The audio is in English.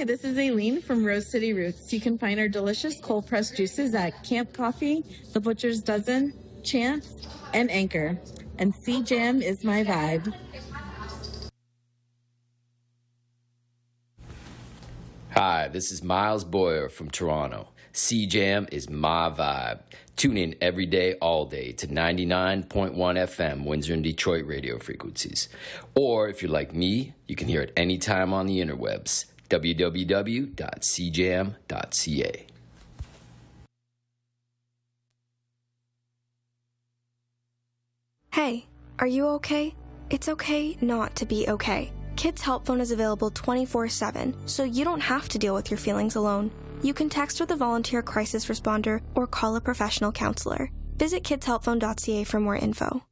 Hi, this is Aileen from Rose City Roots. You can find our delicious cold-pressed juices at Camp Coffee, The Butcher's Dozen, Chance, and Anchor. And Sea Jam is my vibe. Hi, this is Miles Boyer from Toronto. Sea Jam is my vibe. Tune in every day, all day to 99.1 FM, Windsor and Detroit radio frequencies. Or if you're like me, you can hear it anytime on the interwebs. www.cjam.ca. Hey, are you okay? It's okay not to be okay. Kids Help Phone is available 24/7, so you don't have to deal with your feelings alone. You can text with a volunteer crisis responder or call a professional counselor. Visit kidshelpphone.ca for more info.